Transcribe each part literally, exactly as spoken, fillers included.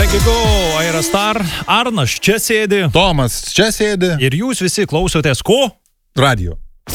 Here we go, Aerostar. Arnas čia sėdi. Tomas čia sėdi. Ir jūs visi klausotės ko? Radio.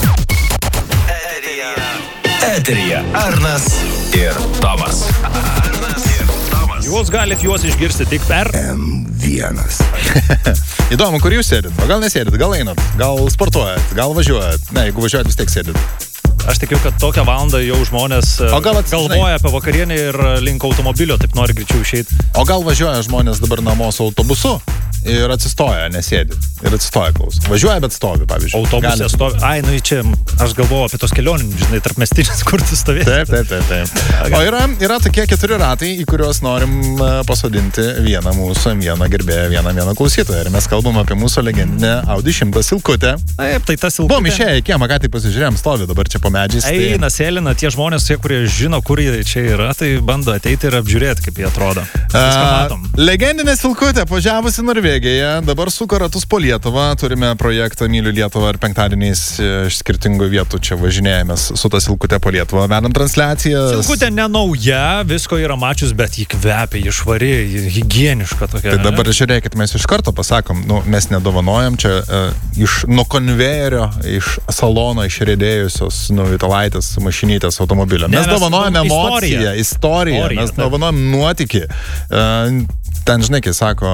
Eterija. Eterija. Arnas ir Tomas. Arnas ir Tomas. Jūs galit juos išgirsti tik per M vienas. Įdomu, kur jūs sėdit? O gal nesėdit, gal einat, gal sportuojat, gal važiuojat. Ne, jeigu važiuojat, vis tiek sėdit. Aš tikiu, kad tokią valandą jau žmonės gal ats, galvoja žinai, apie vakarienę ir link automobilio, taip nori greičiau išeiti. O gal važiuoja žmonės dabar namo su autobusu ir atsistoja, nesėdi. Ir atsistoja klaus. Važiuoja, bet stovi, pavyzdžiui. Autobusė stovi. Ai, nu čia, aš galvoju apie tos kelioninius, žinai, tarp mestinis, kur tu stovėsi. Taip, taip, taip, taip. O yra, yra tokie keturi ratai, į kuriuos norim pasodinti vieną mūsų, vieną gerbėją, vieną, vieną klausytoją. Ir mes kalbam apie mūsų legendinę Audi šimtas Silkutę. Taip, tai tas Silkutė. Buvom išėję į kiemą, ką tai pasižiūrėjom, stovi dabar čia po medžiais. Eina, sėlina, tie žmonės, tie, kurie žino, kur jie čia yra, tai bando ateiti ir apžiūrėti, kaip jie atrodo. A, legendinė Silkutė važiavusi Norvegiją, dabar suka ratus po Lietuvą, turime projektą Myliu Lietuvą ir penktadieniais iš skirtingų vietų čia važinėjomės su ta Silkutė po Lietuvą, vedam transliacijas. Silkutė ne nauja, visko yra mačius, bet jį kvepia, jį švari, jį higieniška tokia. Tai dabar žiūrėkit, mes iš karto pasakom, nu, mes nedovanojam čia uh, iš nuo konvejerio, iš salono išriedėjusios, nu, vitalaitės mašinytės automobilio. Mes ne, dovanojame emociją, istoriją, istoriją mes dovanojam nuotykį. Uh, Ten, žinai, kai sako,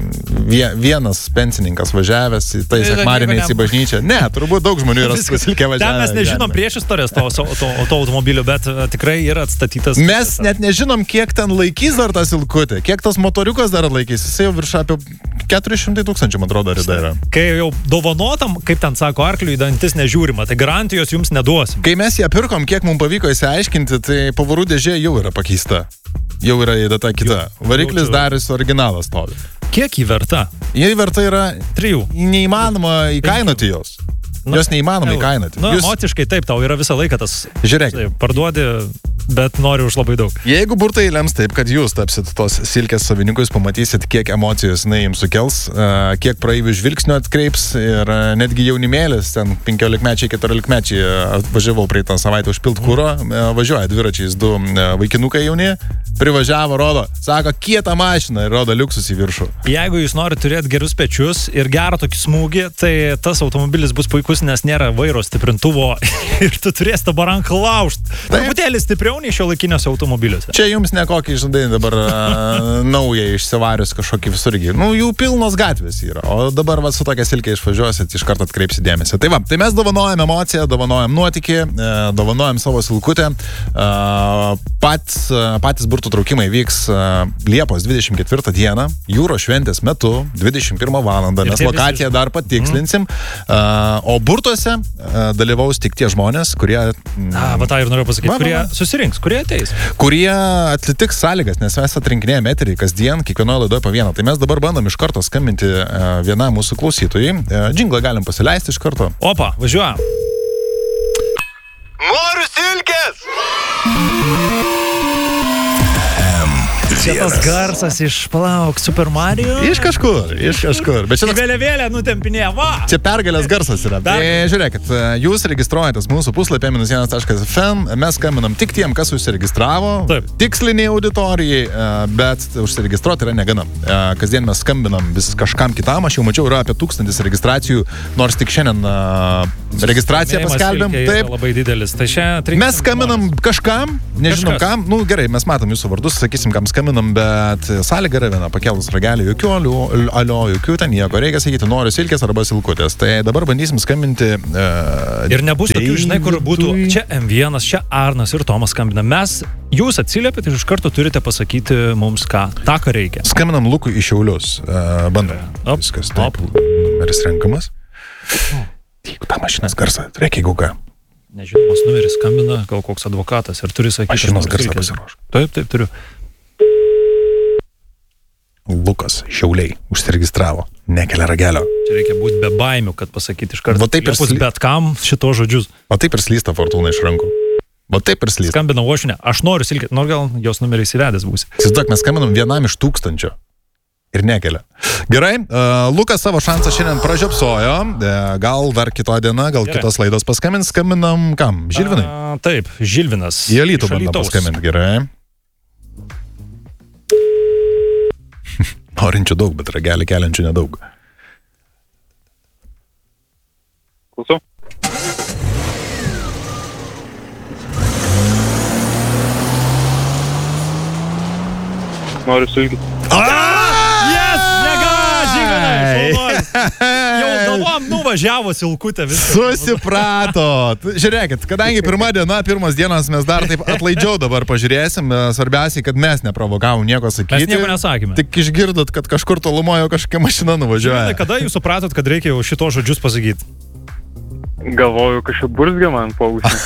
vienas pensininkas važiavęs, tai sekmadieniais į bažnyčią. Ne, turbūt daug žmonių yra su Silke važiavę. Ten mes nežinom prieš istorijas to, to, to, to automobilio, bet tikrai yra atstatytas. Mes net nežinom, kiek ten laikys dar tą Silkutę, kiek tas motoriukas dar laikys. Jis jau virš apie keturi šimtai tūkstančių, man atrodo, rida yra. Kai jau dovanotam, kaip ten sako, arkliui dantis nežiūrima, tai garantijos jums neduosim. Kai mes ją pirkom, kiek mums pavyko įsiaiškinti, tai pavarų dėžė jau yra pakeista. Jau yra įdata kita. Variklis dar jis originalas stovi. Kiek jį verta? Jį verta yra trijų. Neįmanoma įkainoti jos. Nu, jos neįmanoma įkainoti. Nu, Jūs... emociškai taip, tau yra visą laiką tas... Žiūrėk. Tai, parduodi, bet nori už labai daug. Jeigu burtai lems taip, kad jūs tapsit tos Silkės savininkais, pamatysit, kiek emocijos jinai jums sukels, kiek praeivių žvilgsnių atkreips ir netgi jaunimėlis, ten penkiolikmečiai, keturiolikmečiai, važiavau praeitą savaitę užpilt kuro, važiuoja dviračiais du vaikinukai jauni, privažiavo, rodo, sako, kietą mašiną ir rodo liuksus į viršų. Jeigu jūs norite turėti gerus pečius ir gerą tokį smūgį, tai tas automobilis bus puikus, nes nėra vairo stiprintuvo ir tu turėsi dabar ant laužt. Truputėlį stipriau nei šiuolaikiniuose automobiliuose. Čia jums ne kokį, žinai, dabar uh, naują išsivarius kažkokį visurgį. Nu, jų pilnos gatvės yra. O dabar va, su tokia Silke išvažiuosit, iš karto atkreipsi dėmesį. Tai va, tai mes dovanojam emociją, dovanojam nuotykį, uh, dovanojam savo Silkutę. Uh, pats, uh, patys burtų traukimai vyks uh, Liepos dvidešimt ketvirtą dieną, jūros šventės metu, dvidešimt pirmą valandą, nes lokaciją dar patikslinsim. Uh, o burtuose uh, dalyvaus tik tie žmonės, kurie... Mm, A, va tą ir noriu pasakyti, va, kurie va. susirinks, kurie ateis. Kurie atlitiks sąlygas, nes mes atrinkinėjame eterį kasdien, kiekvienoje laidoje po vieną. Tai mes dabar bandom iš karto skambinti uh, vienam mūsų klausytojai. Uh, džinglą galim pasileisti iš karto. Opa, važiuojam. Noriu Silkės! Čia tas garsas iš, palauk, Super Mario. Iš kažkur, iš kažkur. Bet čia toks... Vėliavėlė nutempinė, va! Čia pergalės garsas yra. Tai žiūrėkit, jūs registruojatės mūsų puslapį minus vienas taškas ef em, mes skambinam tik tiem, kas užsiregistravo, Taip. tiksliniai auditorijai, bet užsiregistruoti yra negana. Kasdien mes skambinam vis kažkam kitam, aš jau mačiau, yra apie tūkstantis registracijų, nors tik šiandien registraciją paskelbėm. Taip. Labai didelis. Tai šiandien mes skambinam kažkam, nežinom Kažkas. kam, nu gerai, mes matom jūsų vardus, sakysim, kam skambinam, bet sąlyga yra viena, pakelus ragelį, jokių alio, alio, jokių ten nieko, reikia sakyti, noriu Silkės arba Silkutės. Tai dabar bandysim skambinti. Uh, ir nebus tokių, žinai, kur būtų čia em vienas, čia Arnas ir Tomas skambina. Mes, jūs atsiliepėt ir iš karto turite pasakyti mums, ką, tą, ką reikia. Skambinam Lukui į Šiaulius. Uh, bandom. Op, Viskas taip. Numeris renkamas. Jeigu tą mašinas garsą, reikia jeigu ką. Nežinomas numeris skambina, gal koks advokatas ir turi sakyti. Mašinos garsą pasiruoš. Taip, taip, turiu. Lukas, Šiauliai, užsiregistravo, nekelia ragelio. Čia reikia būti be baimių, kad pasakyti iš karto. Va taip ir Liepus sly... bet kam šito žodžius. O taip ir slysta fortūna iš rankų. Va taip ir slysta. Skambina Ošinė, aš noriu Silkė, nors gal jos numerį įsivedęs būsi. Įsivaizduok, mes skambinam vienam iš tūkstančio. Ir nekelia. Gerai, uh, Lukas savo šansą šiandien pražiopsojo, uh, gal dar kito diena, gal Gerai. kitos laidos paskambins, skambinam kam? Žilvinai? A, taip, Žilvinas. Į Alytų Iš bandom Alytaus. paskambinti, gerai. Norinčių daug, bet ragelį keliančių nedaug. Klausau. Noriu sulgyti. Yes! Negažiai! Jau galvom nuvažiavo silkutę viską. Susiprato. Žiūrėkit, kadangi pirma diena, pirmas dienas mes dar taip atlaidžiau dabar pažiūrėsim. Svarbiausiai, kad mes neprovokavom nieko sakyti. Mes nieko nesakėme. Tik išgirdot, kad kažkur tolumojo kažkokia mašina nuvažiuoja. Žinai, kada jūs supratot, kad reikia jau šito žodžius pasakyti? Galvoju, kažkaip burzgia man po ausį.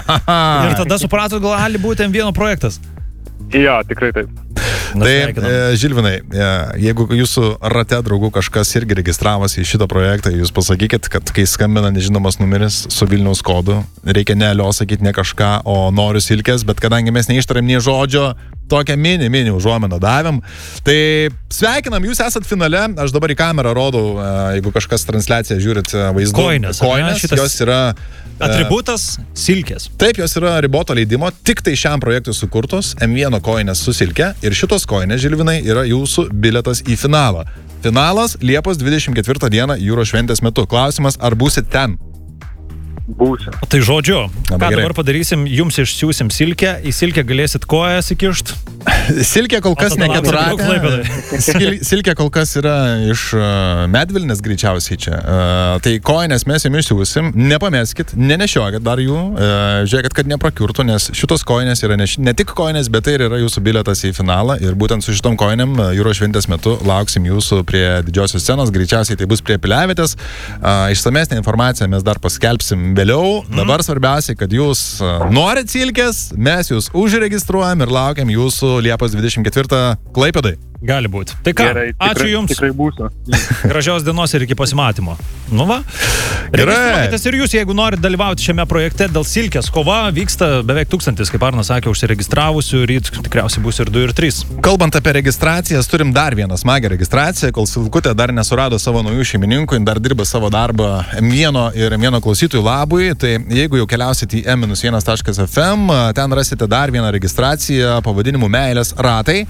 Ir tada supratot, gal gali būti M vieno projektas. Jo, tikrai taip. Taip, e, Žilvinai, e, jeigu jūsų rate draugų kažkas irgi registravosi į šitą projektą, jūs pasakykit, kad kai skambina nežinomas numeris su Vilniaus kodu, reikia ne alio sakyti, ne kažką, o noriu silkės, bet kadangi mes neištarėm nie žodžio, tokią mini, mini užuomeną davėm. Tai sveikinam, jūs esat finale, aš dabar į kamerą rodau, e, jeigu kažkas transliaciją žiūrit vaizdu. Koinės, Koinės, šitas... jos yra... Atributas silkės. Taip, jos yra riboto leidimo, tik tai šiam projektui sukurtos, M vieno koinės su silke ir šitos koinės, Žilvinai, yra jūsų biletas į finalą. Finalas Liepos dvidešimt ketvirtą dieną Jūros šventės metu. Klausimas, ar būsit ten? Būsiu. O tai žodžiu, ką Labai gerai. dabar padarysim, jums išsiųsim silkę, į silkę galėsit kojas įkišt. Silkė kol kas O tada ne lapkričio keturatė. Klaipėdoj. Sil- Silkė kol kas yra iš uh, Medvilnės greičiausiai čia. Uh, tai koinės mes jums išsiųsim. Nepameskit, nenešiokit dar jų. Uh, žiūrėkit, kad neprakiurtų, nes šitos koinės yra ne, ši- ne tik koinės, bet tai ir yra jūsų biletas į finalą. Ir būtent su šitom koinėm uh, Jūros šventės metu lauksim jūsų prie didžiosios scenos. Greičiausiai tai bus prie Piliavietės. Uh, išsamesnę informaciją mes dar paskelbsim vėliau. Mm. Dabar svarbiausia, kad jūs uh, norit silkės, mes jūs užregistruojam ir laukiam jūsų Liepos dvidešimt ketvirtą Klaipėdai. Gali būti. Tai ką, Gerai, tikrai, ačiū jums. Tikrai būsiu. Gražios dienos ir iki pasimatymo. Nu va. Gerai. Registruokitės ir jūs, jeigu norit dalyvauti šiame projekte dėl silkės. Kova vyksta beveik tūkstantis, kaip Arnas sakė, užsiregistravusių, ryt tikriausiai bus ir du ir trys. Kalbant apie registracijas, turim dar vieną smagę registraciją, kol Silkutė dar nesurado savo naujų šeimininkų, jin dar dirba savo darbą M vieno ir M vieno klausytojų labui, tai jeigu jau keliausit į em vienas taškas ef em, ten rasite dar vieną registraciją pavadinimu Meilės ratai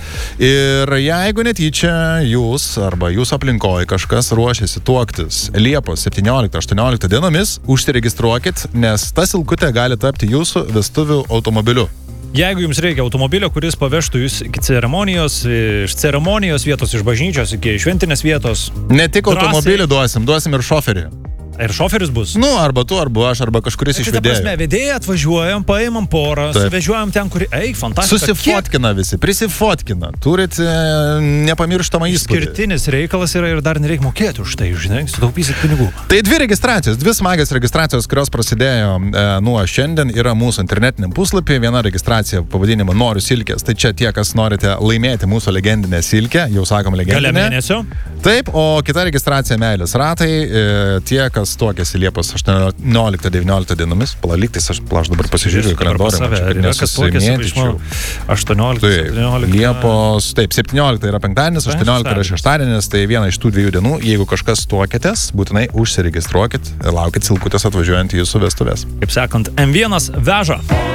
ir jeigu netyčia jūs arba jūsų aplinkoje kažkas ruošiasi tuoktis Liepos septynioliktą aštuonioliktą dienomis, užsiregistruokit, nes ta Silkutė gali tapti jūsų vestuvių automobiliu. Jeigu jums reikia automobilio, kuris pavežtų jūs iki ceremonijos, iš ceremonijos vietos, iš bažnyčios iki šventinės vietos. Ne tik Drąsiai. automobilį duosim, duosim ir šoferį. Ir šoferis bus. Nu, arba tu, arba aš, arba kažkuris iš Tai ta prasme, vedėjų. vedėjai atvažiuojam, paimam porą, Taip. suvežiuojam ten, kur... Ei, fantastika. Susifotkina visi, prisifotkina. Turit e, nepamirštamą įspūdį. Skirtinis reikalas yra ir dar nereikia mokėti už tai, žinai, sutaupysit pinigų. Tai dvi registracijos, dvi smagios registracijos, kurios prasidėjo e, nuo šiandien, yra mūsų internetiniam puslapį. Viena registracija pavadinimu Noriu silkės. Tai čia tie, kas norite laimėti mūsų legendinę silkę, jau sakom Gale legendinę. mėnesio. Taip, o kita registracija Meilės ratai, e, tie, kas tuokėsi Liepos aštuonioliktą devynioliktą dienomis, palalygtais, aš, aš dabar pasižiūrėjau į kalendorių, mačiau, kad nesusimėtyčiau. aštuonioliktą, Taip, septynioliktą. Liepos, taip, septynioliktą yra penktadienis, aštuonioliktą yra šeštadienis, tai viena iš tų dviejų dienų, jeigu kažkas tuokėtės, būtinai užsiregistruokit ir laukit Silkutės atvažiuojant į jūsų vestuvės. Kaip sakant, M vienas veža.